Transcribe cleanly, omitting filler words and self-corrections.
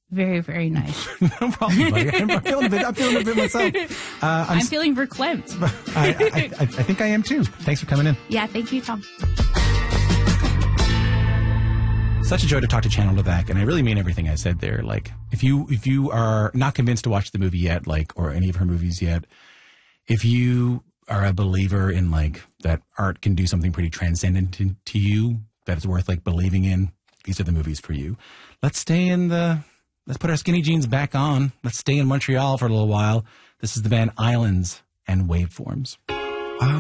Very, very nice. No problem, buddy. I'm feeling a bit myself. I'm feeling verklempt. I think I am too. Thanks for coming in. Yeah, thank you, Tom. Such a joy to talk to Chantal Duvall, and I really mean everything I said there. Like, if you are not convinced to watch the movie yet, like, or any of her movies yet, if you are a believer in like that art can do something pretty transcendent to you, that it's worth like believing in, these are the movies for you. Let's put our skinny jeans back on. Let's stay in Montreal for a little while. This is the band Islands and Waveforms.